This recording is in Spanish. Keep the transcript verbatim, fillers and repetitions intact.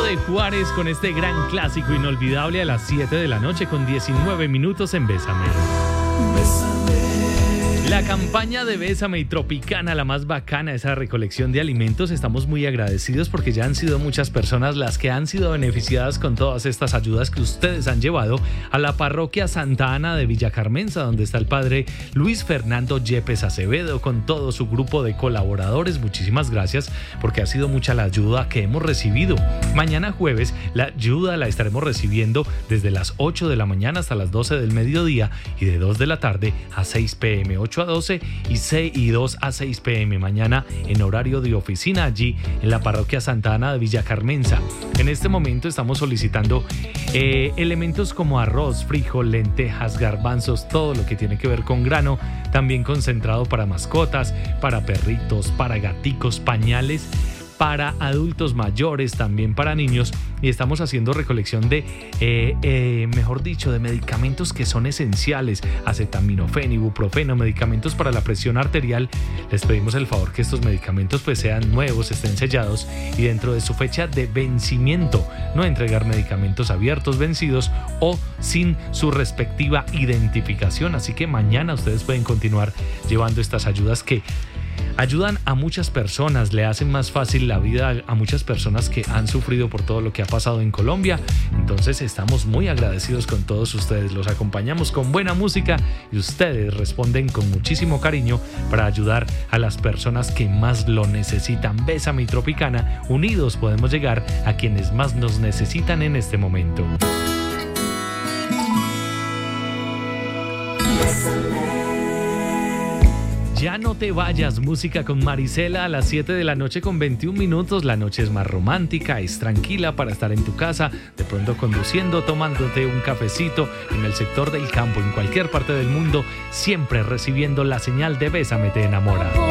de Juárez con este gran clásico inolvidable a las siete de la noche con diecinueve minutos en Bésame. Bésame. La campaña de Bésame y Tropicana, la más bacana, esa recolección de alimentos, estamos muy agradecidos porque ya han sido muchas personas las que han sido beneficiadas con todas estas ayudas que ustedes han llevado a la parroquia Santa Ana de Villa Carmenza, donde está el padre Luis Fernando Yepes Acevedo con todo su grupo de colaboradores. Muchísimas gracias porque ha sido mucha la ayuda que hemos recibido. Mañana jueves la ayuda la estaremos recibiendo desde las ocho de la mañana hasta las doce del mediodía y de dos de la tarde a seis pm, ocho a doce y seis y dos a seis pm mañana en horario de oficina allí en la parroquia Santa Ana de Villa Carmenza. En este momento estamos solicitando eh, elementos como arroz, frijol, lentejas, garbanzos, todo lo que tiene que ver con grano, también concentrado para mascotas, para perritos, para gaticos, pañales, para adultos mayores, también para niños, y estamos haciendo recolección de, eh, eh, mejor dicho, de medicamentos que son esenciales, acetaminofén, ibuprofeno, medicamentos para la presión arterial. Les pedimos el favor que estos medicamentos pues sean nuevos, estén sellados y dentro de su fecha de vencimiento, no entregar medicamentos abiertos, vencidos o sin su respectiva identificación. Así que mañana ustedes pueden continuar llevando estas ayudas que ayudan a muchas personas, le hacen más fácil la vida a muchas personas que han sufrido por todo lo que ha pasado en Colombia. Entonces estamos muy agradecidos con todos ustedes, los acompañamos con buena música y ustedes responden con muchísimo cariño para ayudar a las personas que más lo necesitan. Bésame y Tropicana, unidos podemos llegar a quienes más nos necesitan en este momento. Ya no te vayas, música con Marisela a las siete de la noche con veintiún minutos. La noche es más romántica, es tranquila para estar en tu casa, de pronto conduciendo, tomándote un cafecito en el sector del campo, en cualquier parte del mundo, siempre recibiendo la señal de Bésame te enamora.